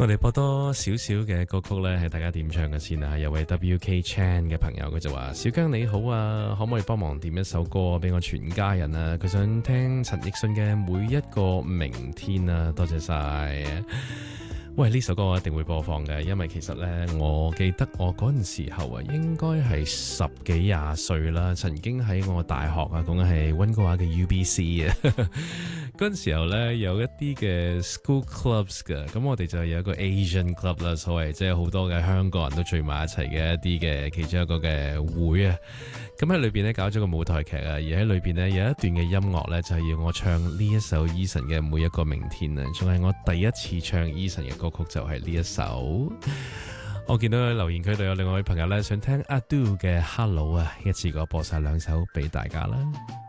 我哋播多少少嘅歌曲呢，係大家點唱嘅先啊！有位 WK Chan 嘅朋友，佢就話：小姜你好啊，可唔可以幫忙點一首歌俾我全家人啊？佢想聽陳奕迅嘅《每一個明天》啊！多謝晒。喂，呢首歌我一定會播放嘅，因為其實呢，我記得我嗰陣時候啊，應該係10幾20歲啦，曾經喺我大學啊，講緊係溫哥華嘅 UBC 啊。嗰陣時候咧，有一啲嘅 school clubs 嘅，咁我哋就有一個 Asian club 啦，所謂即係好多嘅香港人都聚埋一齊嘅一啲嘅其中一個嘅會啊。咁喺裏邊咧搞咗個舞台劇啊，而喺裏邊咧有一段嘅音樂咧就係要我唱呢一首 Eason 嘅每一個明天啊，仲係我第一次唱 Eason 嘅歌曲就係呢一首。我見到留言區度有另外一位朋友咧想聽 Adu 嘅 Hello 啊，一次過播晒2首俾大家啦。